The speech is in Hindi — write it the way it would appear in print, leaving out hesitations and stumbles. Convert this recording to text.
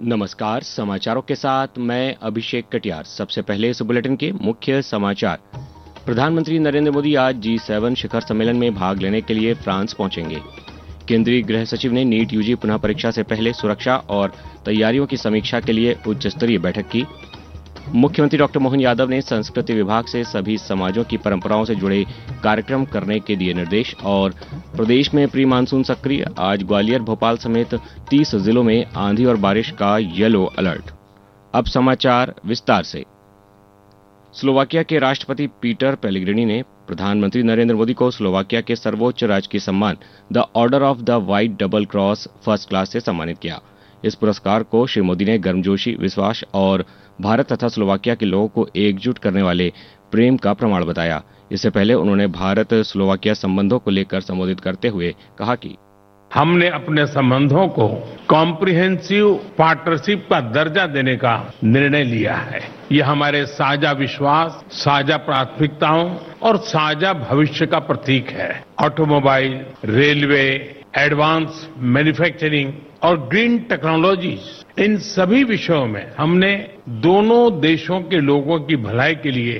नमस्कार, समाचारों के साथ मैं अभिषेक कटियार। सबसे पहले इस बुलेटिन के मुख्य समाचार। प्रधानमंत्री नरेंद्र मोदी आज G7 शिखर सम्मेलन में भाग लेने के लिए फ्रांस पहुंचेंगे। केंद्रीय गृह सचिव ने नीट यूजी पुनः परीक्षा से पहले सुरक्षा और तैयारियों की समीक्षा के लिए उच्च स्तरीय बैठक की। मुख्यमंत्री डॉक्टर मोहन यादव ने संस्कृति विभाग से सभी समाजों की परंपराओं से जुड़े कार्यक्रम करने के दिए निर्देश। और प्रदेश में प्री मानसून सक्रिय, आज ग्वालियर, भोपाल समेत 30 जिलों में आंधी और बारिश का येलो अलर्ट। अब समाचार विस्तार से। स्लोवाकिया के राष्ट्रपति पीटर पेलेग्रिनी ने प्रधानमंत्री नरेंद्र मोदी को स्लोवाकिया के सर्वोच्च राजकीय सम्मान the order of the white double cross first class से सम्मानित किया। इस पुरस्कार को श्री मोदी ने गर्मजोशी, विश्वास और भारत तथा स्लोवाकिया के लोगों को एकजुट करने वाले प्रेम का प्रमाण बताया। इससे पहले उन्होंने भारत स्लोवाकिया संबंधों को लेकर संबोधित करते हुए कहा कि हमने अपने संबंधों को कॉम्प्रिहेंसिव पार्टनरशिप का दर्जा देने का निर्णय लिया है। ये हमारे साझा विश्वास, साझा प्राथमिकताओं और साझा भविष्य का प्रतीक है। ऑटोमोबाइल, रेलवे, एडवांस मैन्युफैक्चरिंग और ग्रीन टेक्नोलॉजीज, इन सभी विषयों में हमने दोनों देशों के लोगों की भलाई के लिए